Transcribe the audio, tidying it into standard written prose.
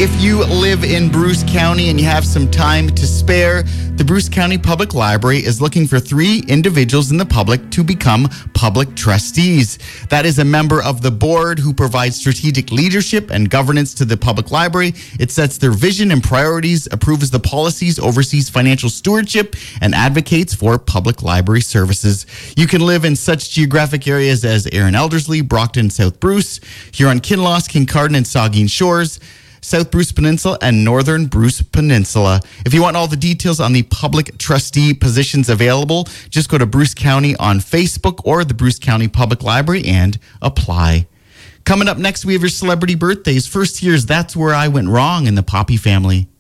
If you live in Bruce County and you have some time to spare, the Bruce County Public Library is looking for 3 individuals in the public to become public trustees. That is a member of the board who provides strategic leadership and governance to the public library. It sets their vision and priorities, approves the policies, oversees financial stewardship, and advocates for public library services. You can live in such geographic areas as Erin Elderslie, Brockton, South Bruce, Huron-Kinloss, Kincardine, and Saugeen Shores, South Bruce Peninsula, and Northern Bruce Peninsula. If you want all the details on the public trustee positions available, just go to Bruce County on Facebook or the Bruce County Public Library and apply. Coming up next, we have your celebrity birthdays. First, here's That's Where I Went Wrong in the Poppy Family.